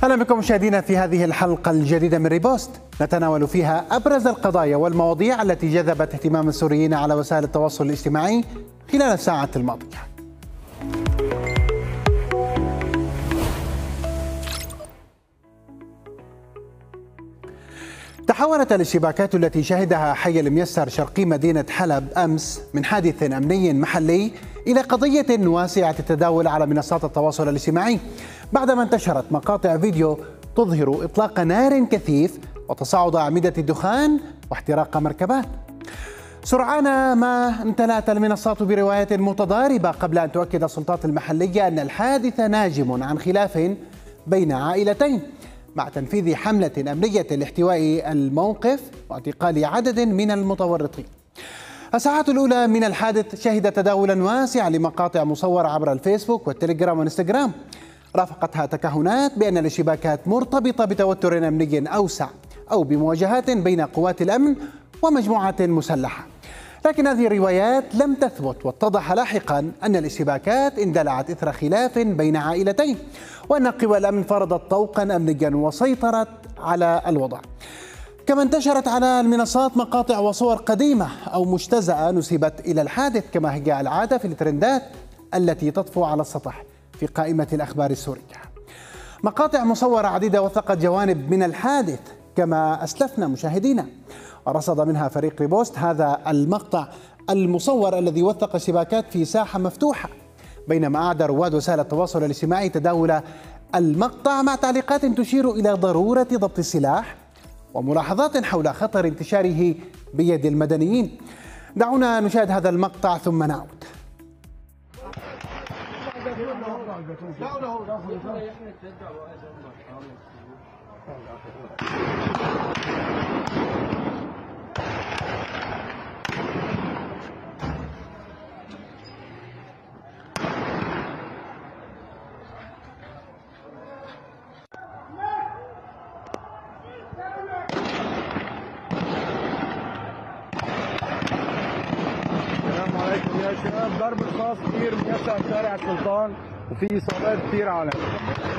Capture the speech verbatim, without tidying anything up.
أهلا بكم مشاهدينا في هذه الحلقة الجديدة من ريبوست، نتناول فيها أبرز القضايا والمواضيع التي جذبت اهتمام السوريين على وسائل التواصل الاجتماعي خلال الساعة الماضية. تحولت الاشتباكات التي شهدها حي الميسر شرقي مدينة حلب أمس من حادث أمني محلي إلى قضية واسعة التداول على منصات التواصل الاجتماعي بعدما انتشرت مقاطع فيديو تظهر إطلاق نار كثيف وتصاعد أعمدة الدخان واحتراق مركبات. سرعان ما امتلأت المنصات بروايات متضاربة قبل أن تؤكد السلطات المحلية أن الحادث ناجم عن خلاف بين عائلتين، مع تنفيذ حملة أمنية لاحتواء الموقف واعتقال عدد من المتورطين. الساعات الأولى من الحادث شهدت تداولا واسعا لمقاطع مصورة عبر الفيسبوك والتليجرام والإنستغرام، رافقتها تكهنات بأن الاشتباكات مرتبطة بتوتر أمني أوسع أو بمواجهات بين قوات الأمن ومجموعات مسلحة، لكن هذه الروايات لم تثبت، واتضح لاحقا أن الاشتباكات اندلعت إثر خلاف بين عائلتين، وأن قوى الأمن فرضت طوقا أمنيا وسيطرت على الوضع. كما انتشرت على المنصات مقاطع وصور قديمة أو مجتزأة نسبت إلى الحادث، كما هي العادة في الترندات التي تطفو على السطح في قائمة الأخبار السورية. مقاطع مصورة عديدة وثقت جوانب من الحادث كما أسلفنا مشاهدينا، ورصد منها فريق ريبوست هذا المقطع المصور الذي وثق اشتباكات في ساحة مفتوحة، بينما أعاد رواد وسائل التواصل الاجتماعي تداول المقطع مع تعليقات تشير إلى ضرورة ضبط السلاح وملاحظات حول خطر انتشاره بيد المدنيين. دعونا نشاهد هذا المقطع ثم نعود. السلام عليكم يا شباب. ضرب رصاص كثير ميسر شارع السلطان وفي اصابات كثير على